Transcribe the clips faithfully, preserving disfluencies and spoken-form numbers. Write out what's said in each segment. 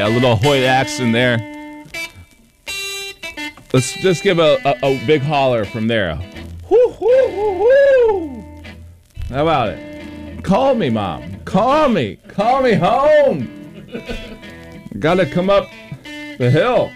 yeah, a little Hoyt Axton there. Let's just give a, a, a big holler from there. Whoo, whoo, whoo, whoo. How about it? Call me, Mom. Call me. Call me home. Gotta come up the hill.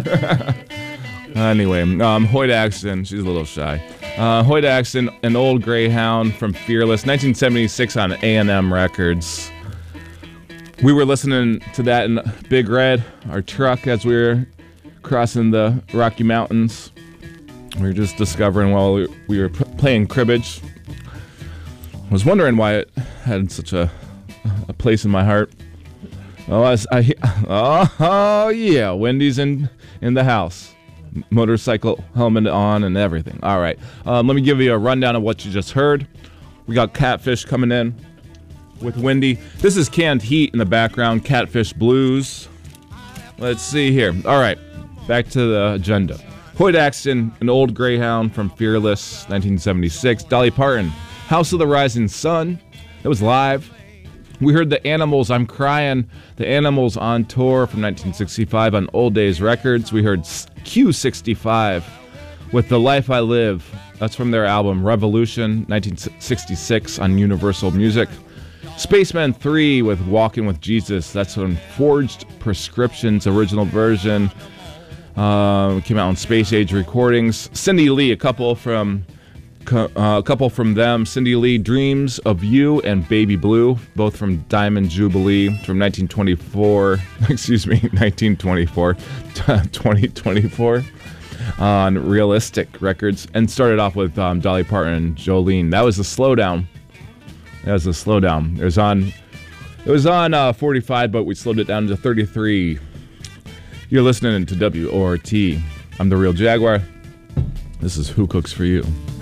Anyway, um, Hoyt Axton, she's a little shy. Uh, Hoyt Axton, an old Greyhound from Fearless, nineteen seventy-six on A and M Records. We were listening to that in Big Red, our truck, as we were crossing the Rocky Mountains. We were just discovering while we, we were p- playing cribbage. I was wondering why it had such a, a place in my heart. Oh, I, was, I oh, oh yeah, Wendy's in in the house. Motorcycle helmet on and everything. All right, um, let me give you a rundown of what you just heard. We got Catfish coming in with Wendy. This is Canned Heat in the background, Catfish Blues. Let's see here. All right, back to the agenda. Hoyt Axton, an old Greyhound from Fearless, nineteen seventy-six. Dolly Parton, House of the Rising Sun. That was live. We heard The Animals, I'm Crying. The Animals on tour from nineteen sixty-five on Old Days Records. We heard Q sixty-five with The Life I Live. That's from their album Revolution, nineteen sixty-six on Universal Music. Spaceman three with Walking with Jesus. That's on Forged Prescriptions, original version. Uh, came out on Space Age Recordings. Cindy Lee, a couple from... Uh, a couple from them, Cindy Lee, Dreams of You and Baby Blue, both from Diamond Jubilee from nineteen twenty-four, excuse me, nineteen twenty-four, twenty twenty-four on Realistic Records, and started off with um, Dolly Parton and Jolene. That was the slowdown. That was the slowdown. It was on, it was on uh, forty-five, but we slowed it down to thirty-three. You're listening to W O R T. I'm the Real Jaguar. This is Who Cooks For You.